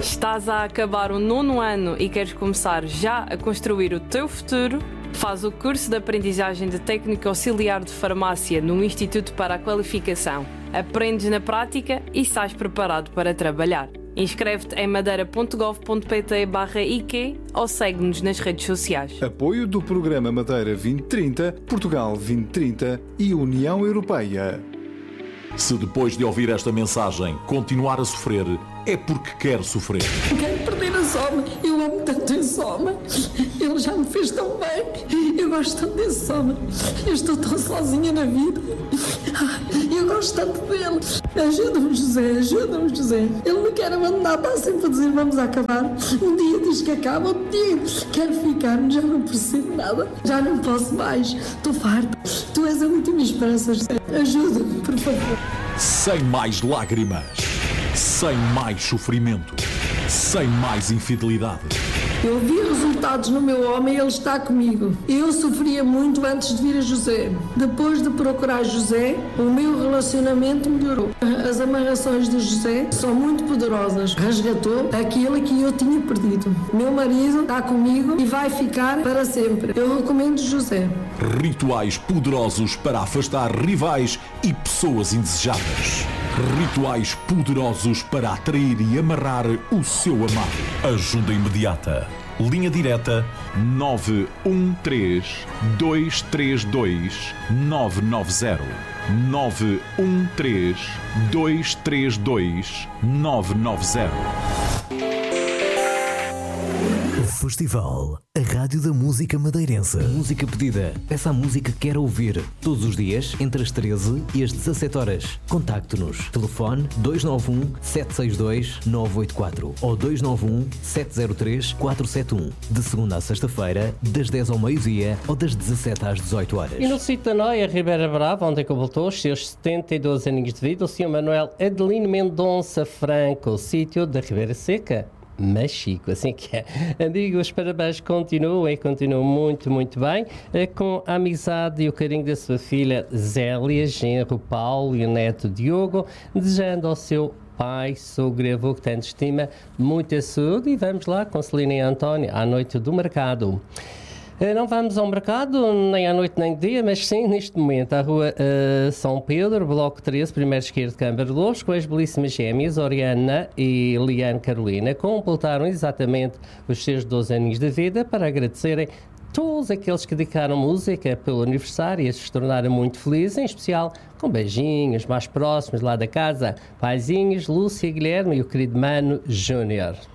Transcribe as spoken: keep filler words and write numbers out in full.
Estás a acabar o nono ano e queres começar já a construir o teu futuro? Faz o curso de aprendizagem de técnico auxiliar de farmácia no Instituto para a Qualificação. Aprendes na prática e estás preparado para trabalhar. Inscreve-te em madeira ponto gov ponto pt barra I Q ou segue-nos nas redes sociais. Apoio do Programa Madeira vinte trinta, Portugal vinte trinta e União Europeia. Se depois de ouvir esta mensagem continuar a sofrer, é porque quer sofrer. Quero perder esse homem. Eu amo tanto esse homem. Ele já me fez tão bem. Eu gosto tanto desse homem. Eu estou tão sozinha na vida. Eu gosto tanto dele. Ajuda-me, José. Ajuda-me, José. Ele me quer abandonar. Está sempre a dizer vamos acabar. Um dia diz que acaba. Outro dia quero ficar. Já não percebo nada. Já não posso mais. Estou farta. Tu és a última esperança, José. Ajuda-me, por favor. Sem mais lágrimas. Sem mais sofrimento. Sem mais infidelidade. Eu vi resultados no meu homem e ele está comigo. Eu sofria muito antes de vir a José. Depois de procurar José, o meu relacionamento melhorou. As amarrações de José são muito poderosas. Resgatou aquilo que eu tinha perdido. Meu marido está comigo e vai ficar para sempre. Eu recomendo José. Rituais poderosos para afastar rivais e pessoas indesejadas. Rituais poderosos para atrair e amarrar o seu amado. Ajuda imediata. Linha direta nove um três, dois três dois, nove nove zero. nove um três, dois três dois, nove nove zero. Festival, a rádio da música madeirense. Música pedida. Peça a música que quer ouvir. Todos os dias, entre as treze e as dezassete horas. Contacte-nos. Telefone dois nove um, sete seis dois, nove oito quatro ou dois nove um, sete zero três, quatro sete um. De segunda a sexta-feira, das dez ao meio-dia ou das dezassete às dezoito horas. E no sítio da Noia, Ribeira Brava, onde completou os seus setenta e dois aninhos de vida, o senhor Manuel Adelino Mendonça Franco, o sítio da Ribeira Seca. Mas Chico, assim que é. Amigos, parabéns, continuem, continuam muito, muito bem, com a amizade e o carinho da sua filha Zélia, genro Paulo e o neto Diogo, desejando ao seu pai, sogro e avô que tanto estima, muita saúde. E vamos lá com Celina e António à noite do mercado. Não vamos ao mercado, nem à noite nem de dia, mas sim, neste momento, à rua uh, São Pedro, bloco treze, primeiro esquerdo de Câmara de Louros, com as belíssimas gêmeas, Oriana e Liane Carolina, completaram exatamente os seus doze aninhos de vida para agradecerem todos aqueles que dedicaram música pelo aniversário e se tornaram muito felizes, em especial com beijinhos mais próximos lá da casa, paizinhos, Lúcia e Guilherme e o querido Mano Júnior.